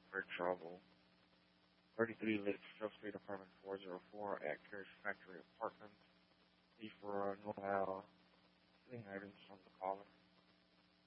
for trouble. 33 Lake Strip Street, apartment 404 at Carriage Factory Apartments. Please for know-how stealing items from the caller.